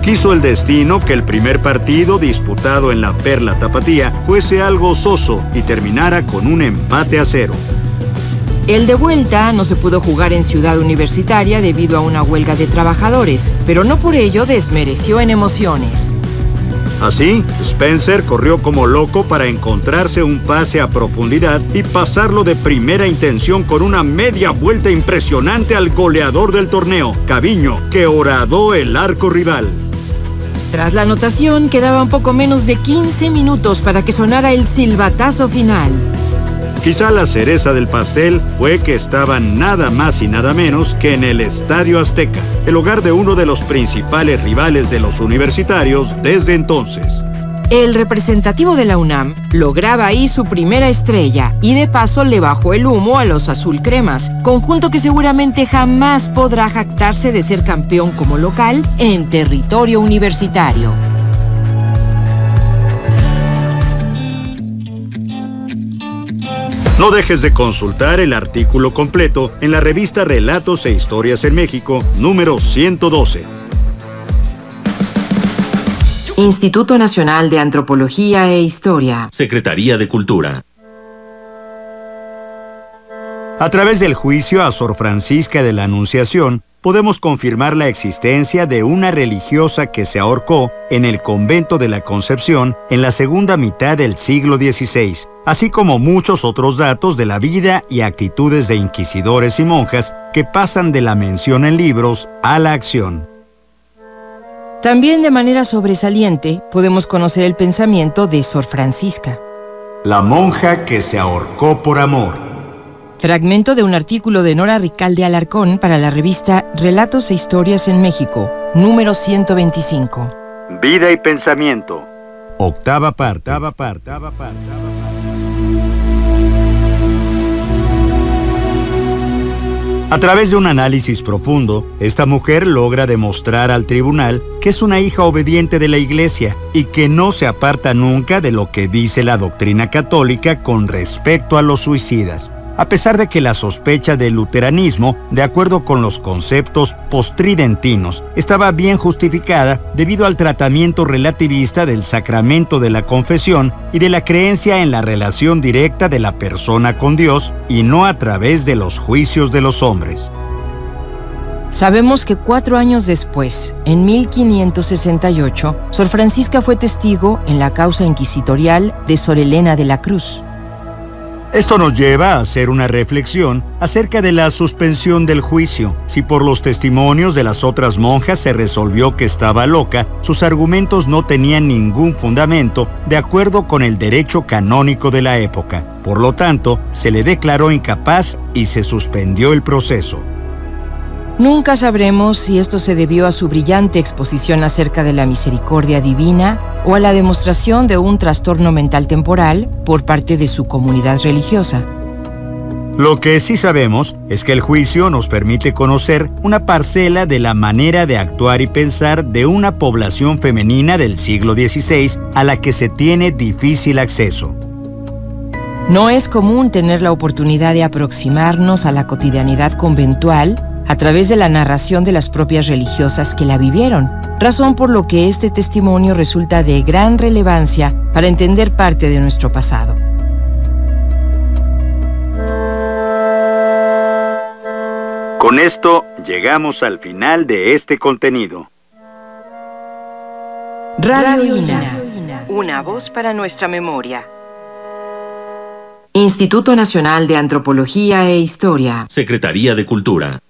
Quiso el destino que el primer partido disputado en la Perla Tapatía fuese algo soso y terminara con un empate a 0. El de vuelta no se pudo jugar en Ciudad Universitaria debido a una huelga de trabajadores, pero no por ello desmereció en emociones. Así, Spencer corrió como loco para encontrarse un pase a profundidad y pasarlo de primera intención con una media vuelta impresionante al goleador del torneo, Caviño, que horadó el arco rival. Tras la anotación, quedaban poco menos de 15 minutos para que sonara el silbatazo final. Quizá la cereza del pastel fue que estaban nada más y nada menos que en el Estadio Azteca, el hogar de uno de los principales rivales de los universitarios desde entonces. El representativo de la UNAM lograba ahí su primera estrella y de paso le bajó el humo a los azulcremas, conjunto que seguramente jamás podrá jactarse de ser campeón como local en territorio universitario. No dejes de consultar el artículo completo en la revista Relatos e Historias en México, número 112. Instituto Nacional de Antropología e Historia. Secretaría de Cultura. A través del juicio a Sor Francisca de la Anunciación, podemos confirmar la existencia de una religiosa que se ahorcó en el convento de la Concepción en la segunda mitad del siglo XVI, así como muchos otros datos de la vida y actitudes de inquisidores y monjas que pasan de la mención en libros a la acción. También de manera sobresaliente podemos conocer el pensamiento de Sor Francisca. La monja que se ahorcó por amor. Fragmento de un artículo de Nora Ricalde Alarcón para la revista Relatos e Historias en México, número 125. Vida y pensamiento. Octava parte. A través de un análisis profundo, esta mujer logra demostrar al tribunal que es una hija obediente de la Iglesia y que no se aparta nunca de lo que dice la doctrina católica con respecto a los suicidas, a pesar de que la sospecha del luteranismo, de acuerdo con los conceptos postridentinos, estaba bien justificada debido al tratamiento relativista del sacramento de la confesión y de la creencia en la relación directa de la persona con Dios y no a través de los juicios de los hombres. Sabemos que 4 años después, en 1568, Sor Francisca fue testigo en la causa inquisitorial de Sor Elena de la Cruz. Esto nos lleva a hacer una reflexión acerca de la suspensión del juicio. Si por los testimonios de las otras monjas se resolvió que estaba loca, sus argumentos no tenían ningún fundamento de acuerdo con el derecho canónico de la época. Por lo tanto, se le declaró incapaz y se suspendió el proceso. Nunca sabremos si esto se debió a su brillante exposición acerca de la misericordia divina o a la demostración de un trastorno mental temporal por parte de su comunidad religiosa. Lo que sí sabemos es que el juicio nos permite conocer una parcela de la manera de actuar y pensar de una población femenina del siglo XVI a la que se tiene difícil acceso. No es común tener la oportunidad de aproximarnos a la cotidianidad conventual a través de la narración de las propias religiosas que la vivieron, razón por lo que este testimonio resulta de gran relevancia para entender parte de nuestro pasado. Con esto llegamos al final de este contenido. Radio INA, una voz para nuestra memoria. Instituto Nacional de Antropología e Historia. Secretaría de Cultura.